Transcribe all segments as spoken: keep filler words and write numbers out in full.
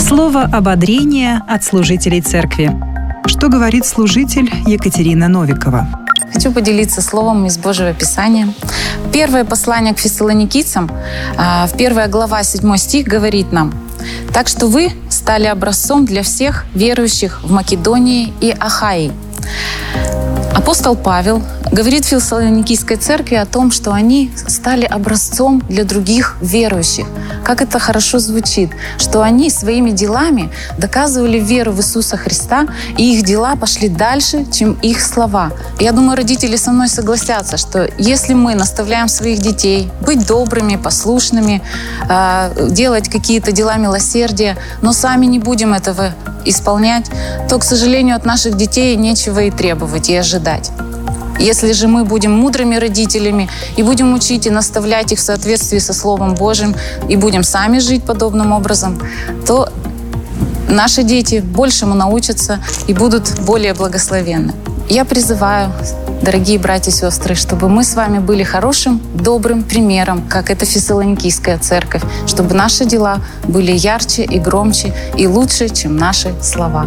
Слово ободрения от служителей церкви. Что говорит служитель Екатерина Новикова? Хочу поделиться словом из Божьего Писания. Первое послание к фессалоникийцам, в первая глава, седьмой стих, говорит нам: «Так что вы стали образцом для всех верующих в Македонии и Ахаии». Апостол Павел говорит Фессалоникийской церкви о том, что они стали образцом для других верующих. Как это хорошо звучит, что они своими делами доказывали веру в Иисуса Христа, и их дела пошли дальше, чем их слова. Я думаю, родители со мной согласятся, что если мы наставляем своих детей быть добрыми, послушными, делать какие-то дела милосердия, но сами не будем этого исполнять, то, к сожалению, от наших детей нечего и требовать, и ожидать. Если же мы будем мудрыми родителями и будем учить и наставлять их в соответствии со Словом Божьим, и будем сами жить подобным образом, то наши дети большему научатся и будут более благословенны. Я призываю, дорогие братья и сестры, чтобы мы с вами были хорошим, добрым примером, как эта Фессалоникийская церковь, чтобы наши дела были ярче и громче и лучше, чем наши слова.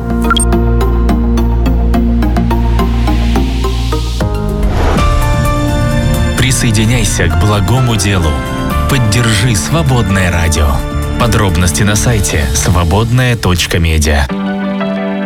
Присоединяйся к благому делу. Поддержи «Свободное радио». Подробности на сайте свободное точка медиа.